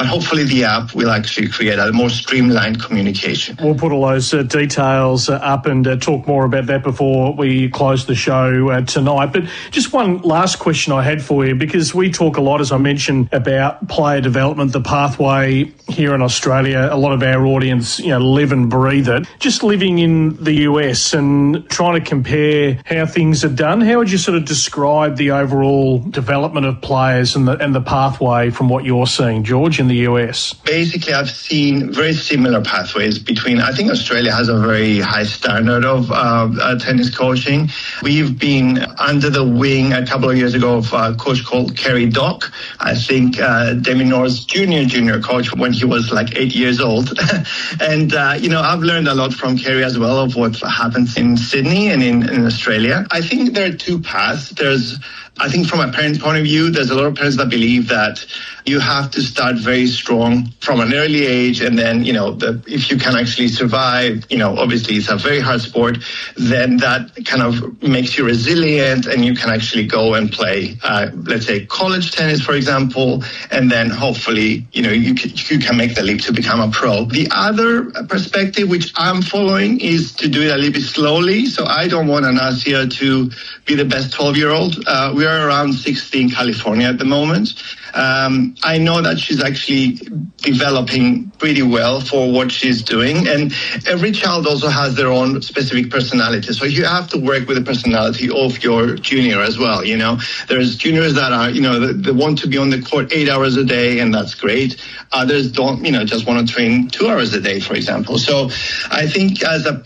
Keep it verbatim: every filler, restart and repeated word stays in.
but hopefully the app will actually create a more streamlined communication. We'll put all those uh, details uh, up and uh, talk more about that before we close the show uh, tonight. But just one last question I had for you, because we talk a lot, as I mentioned, about player development, the pathway here in Australia. A lot of our audience, you know, live and breathe it. Just living in the U S and trying to compare how things are done, how would you sort of describe the overall development of players and the, and the pathway from what you're seeing, George, in the U S? Basically, I've seen very similar pathways between, I think Australia has a very high standard of uh, uh, tennis coaching. We've been under the wing a couple of years ago of a coach called Kerry Dock. I think uh, De Minaur's junior, junior coach when he was like eight years old. and, uh, you know, I've learned a lot from Kerry as well of what happens in Sydney and in, in Australia. I think there are two paths. There's, I think from a parent's point of view, there's a lot of parents that believe that you have to start very strong from an early age. And then, you know, the, if you can actually survive, you know, obviously it's a very hard sport, then that kind of makes you resilient and you can actually go and play, uh, let's say, college tennis, for example, and then hopefully, you know, you can, you can make the leap to become a pro. The other perspective, which I'm following, is to do it a little bit slowly. So I don't want Anastasia to be the best twelve-year-old. Uh, we are around sixty in California at the moment. Um, I know that she's actually developing pretty well for what she's doing. And every child also has their own specific personality. So you have to work with the personality of your junior as well. You know, there's juniors that are, you know, they want to be on the court eight hours a day, and that's great. Others don't, you know, just want to train two hours a day, for example. So I think as a